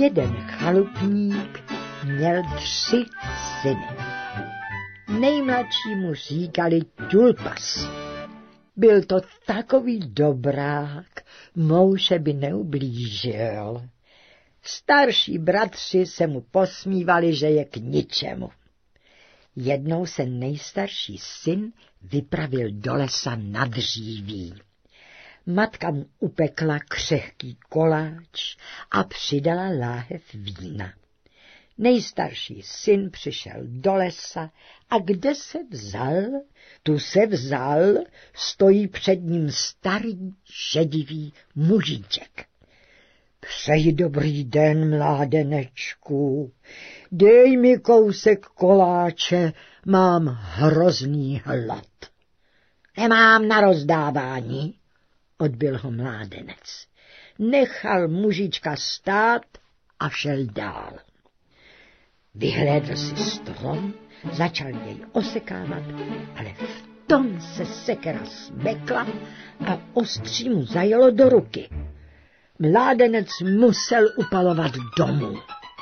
Jeden chalupník měl 3 syny. Nejmladšímu říkali Tulpas. Byl to takový dobrák, mouše by neublížil. Starší bratři se mu posmívali, že je k ničemu. Jednou se nejstarší syn vypravil do lesa na dříví. Matka mu upekla křehký koláč a přidala láhev vína. Nejstarší syn přišel do lesa a kde se vzal? Tu se vzal, stojí před ním starý šedivý mužíček. Přeji dobrý den, mládenečku, dej mi kousek koláče, mám hrozný hlad. Nemám na rozdávání, odbil ho mládenec. Nechal mužička stát a šel dál. Vyhlédl si strom, začal jej osekávat, ale v tom se sekera smekla a ostří mu zajelo do ruky. Mládenec musel upalovat domů.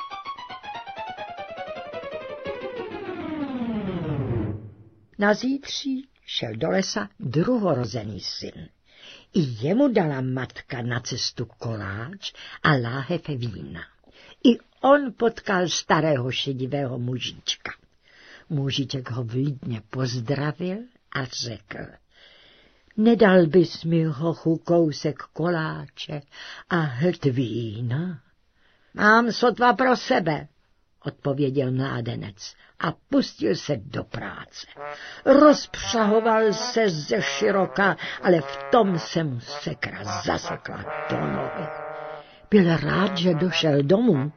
Nazítří šel do lesa druhorozený syn. I jemu dala matka na cestu koláč a láhev vína. I on potkal starého šedivého mužička. Mužiček ho vlídně pozdravil a řekl: Nedal bys mi, hochu, kousek koláče a hrd vína? Mám sotva pro sebe, odpověděl mládenec a pustil se do práce. Rozpřahoval se ze široka, ale v tom se mu sekra zasekla do nohy. Byl rád, že došel domů.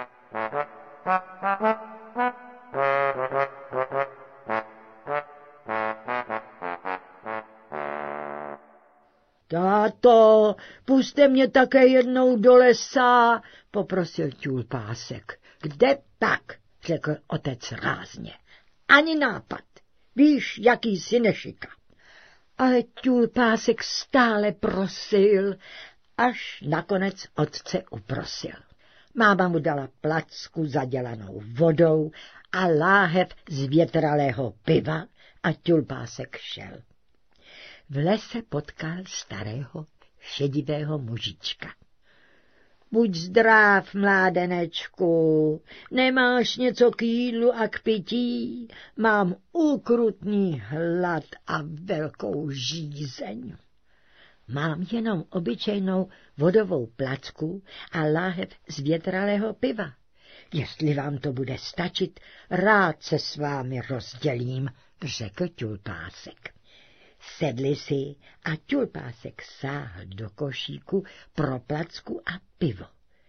Táto, puste mě také jednou do lesa, poprosil Tulpásek. Kde tak, řekl otec rázně. Ani nápad, víš, jaký jsi nešika. Ale Tulpásek stále prosil, až nakonec otce uprosil. Máma mu dala placku zadělanou vodou a láhev z větralého piva a Tulpásek šel. V lese potkal starého šedivého mužička. Buď zdrav, mládenečku, nemáš něco k jídlu a k pití? Mám ukrutný hlad a velkou žízeň. Mám jenom obyčejnou vodovou placku a láhev z větralého piva. Jestli vám to bude stačit, rád se s vámi rozdělím, řekl Tulpásek. Sedli si a Tulpásek sáhl do košíku pro placku a pivo.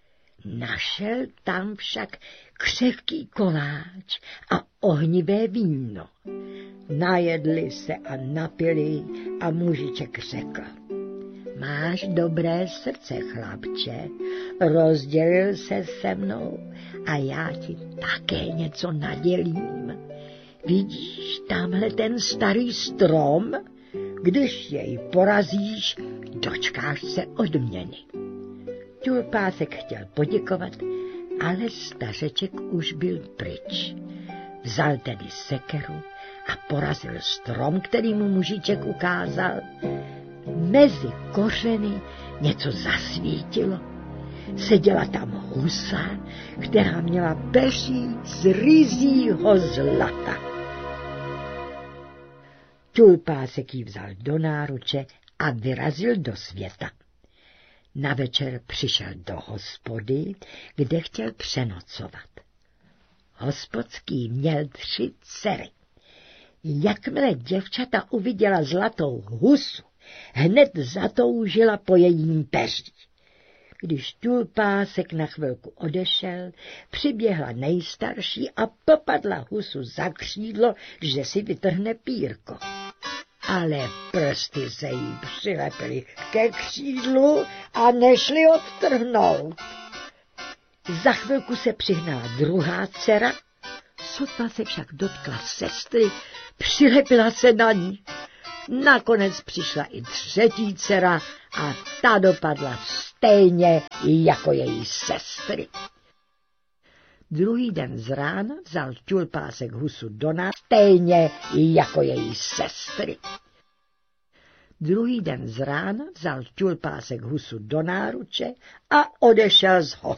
Našel tam však křehký koláč a ohnivé víno. Najedli se a napili a mužiček řekl: Máš dobré srdce, chlapče, rozdělil se se mnou a já ti také něco nadělím. Vidíš tamhle ten starý strom? Když jej porazíš, dočkáš se odměny. Tulpásek chtěl poděkovat, ale stařeček už byl pryč. Vzal tedy sekeru a porazil strom, který mu mužiček ukázal. Mezi kořeny něco zasvítilo. Seděla tam husa, která měla peří z ryzího zlata. Tulpásek ji vzal do náruče a vyrazil do světa. Na večer přišel do hospody, kde chtěl přenocovat. Hospodský měl 3 dcery. Jakmile děvčata uviděla zlatou husu, hned zatoužila po jejím peří. Když Tulpásek na chvilku odešel, přiběhla nejstarší a popadla husu za křídlo, že si vytrhne pírko. Ale prsty se jí přilepily ke křídlu a nešly odtrhnout. Za chvilku se přihnala druhá dcera, sotva se však dotkla sestry, přilepila se na ní. Nakonec přišla i třetí dcera a ta dopadla stejně jako její sestry. Druhý den z rána vzal Ťulpásek husu do náruče, stejně jako její sestry. Druhý den z rána vzal Ťulpásek husu do náruče a odešel z hospody.